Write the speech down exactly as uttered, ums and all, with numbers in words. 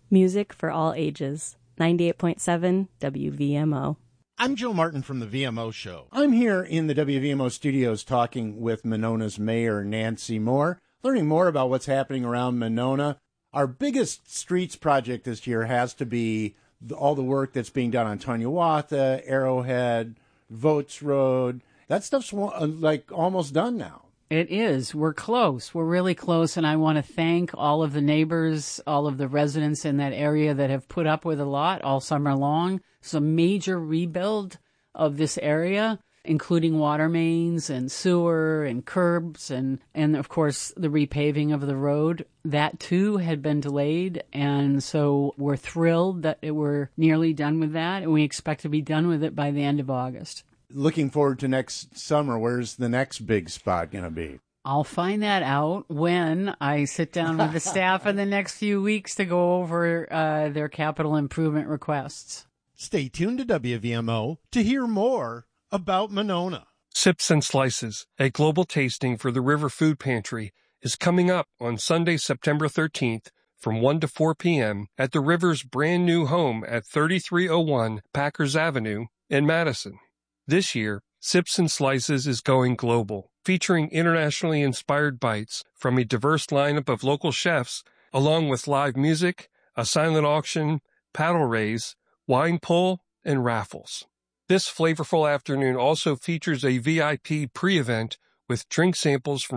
Music for all ages. ninety-eight point seven W V M O. I'm Joe Martin from the V M O Show. I'm here in the W V M O studios talking with Monona's Mayor, Nancy Moore, learning more about what's happening around Monona. Our biggest streets project this year has to be the, all the work that's being done on Tonyawatha, Arrowhead, Votes Road. That stuff's like almost done now. It is. We're close. We're really close, and I want to thank all of the neighbors, all of the residents in that area that have put up with a lot all summer long. It's a major rebuild of this area, including water mains and sewer and curbs and, and of course, the repaving of the road. That, too, had been delayed, and so we're thrilled that we're nearly done with that, and we expect to be done with it by the end of August. Looking forward to next summer. Where's the next big spot going to be? I'll find that out when I sit down with the staff in the next few weeks to go over uh, their capital improvement requests. Stay tuned to W V M O to hear more about Monona. Sips and Slices, a global tasting for the River Food Pantry, is coming up on Sunday, September thirteenth from one to four p.m. at the River's brand new home at thirty-three oh one Packers Avenue in Madison. This year, Sips and Slices is going global, featuring internationally inspired bites from a diverse lineup of local chefs, along with live music, a silent auction, paddle race, wine pull, and raffles. This flavorful afternoon also features a V I P pre-event with drink samples from